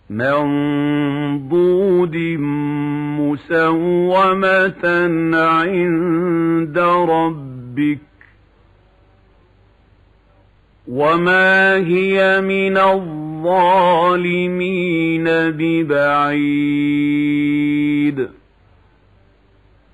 منضود مسومة عند ربك وما هي من الظالمين ببعيد